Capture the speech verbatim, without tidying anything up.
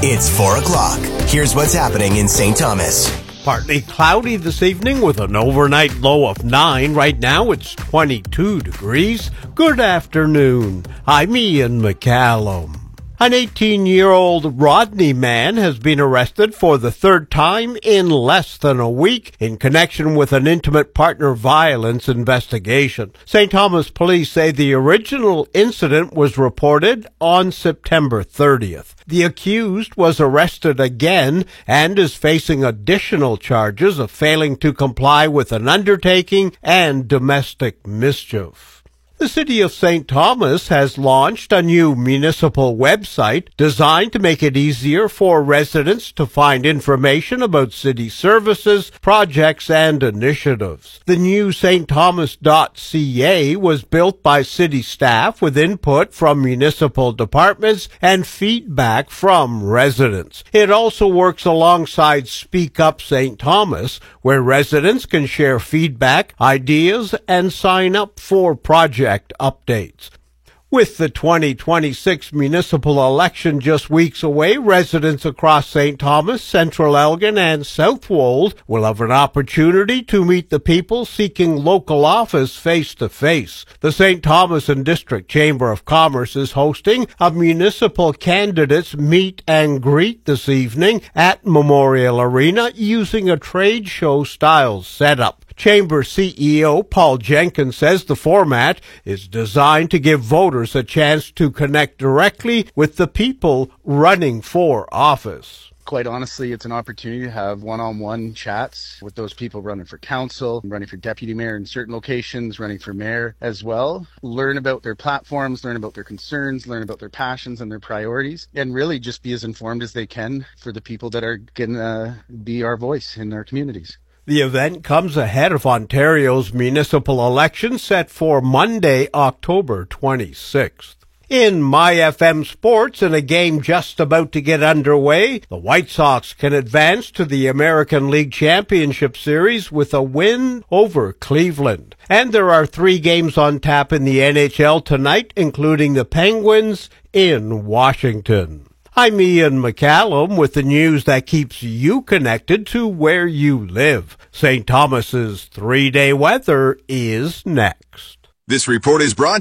It's four o'clock. Here's what's happening in Saint Thomas. Partly cloudy this evening with an overnight low of nine. Right now it's twenty-two degrees. Good afternoon. I'm Ian McCallum. An eighteen-year-old Rodney man has been arrested for the third time in less than a week in connection with an intimate partner violence investigation. Saint Thomas police say the original incident was reported on September thirtieth. The accused was arrested again and is facing additional charges of failing to comply with an undertaking and domestic mischief. The City of Saint Thomas has launched a new municipal website designed to make it easier for residents to find information about city services, projects, and initiatives. The new st thomas dot c a was built by city staff with input from municipal departments and feedback from residents. It also works alongside Speak Up Saint Thomas, where residents can share feedback, ideas, and sign up for projects updates. With the twenty twenty-six municipal election just weeks away, residents across Saint Thomas, Central Elgin, and Southwold will have an opportunity to meet the people seeking local office face-to-face. The Saint Thomas and District Chamber of Commerce is hosting a municipal candidates meet and greet this evening at Memorial Arena using a trade show-style setup. Chamber C E O Paul Jenkins says the format is designed to give voters a chance to connect directly with the people running for office. Quite honestly, it's an opportunity to have one-on-one chats with those people running for council, running for deputy mayor in certain locations, running for mayor as well. Learn about their platforms, learn about their concerns, learn about their passions and their priorities, and really just be as informed as they can for the people that are going to be our voice in our communities. The event comes ahead of Ontario's municipal election set for Monday, October twenty-sixth. In My F M Sports, in a game just about to get underway, the White Sox can advance to the American League Championship Series with a win over Cleveland. And there are three games on tap in the N H L tonight, including the Penguins in Washington. I'm Ian McCallum with the news that keeps you connected to where you live. Saint Thomas's three-day weather is next. This report is brought